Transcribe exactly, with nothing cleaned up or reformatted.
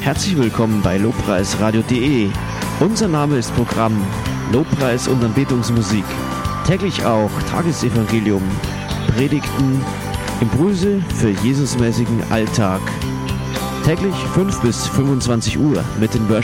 Herzlich willkommen bei lobpreisradio punkt de. Unser Name ist Programm Lobpreis und Anbetungsmusik. Täglich auch Tagesevangelium, Predigten, Impulse für Jesusmäßigen Alltag. Täglich fünf bis fünfundzwanzig Uhr mit den Worship